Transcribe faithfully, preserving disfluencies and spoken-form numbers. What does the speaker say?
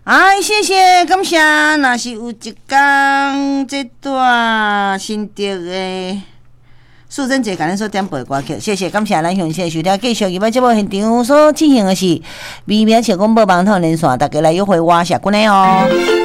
哎，谢谢，感谢。若是有一天这段心得的素贞姐，感恩说点播歌曲，谢谢，感谢咱详细收听。继续今摆节目现场所进行的是微妙小广播网通连线，大家来约会我下君的哦。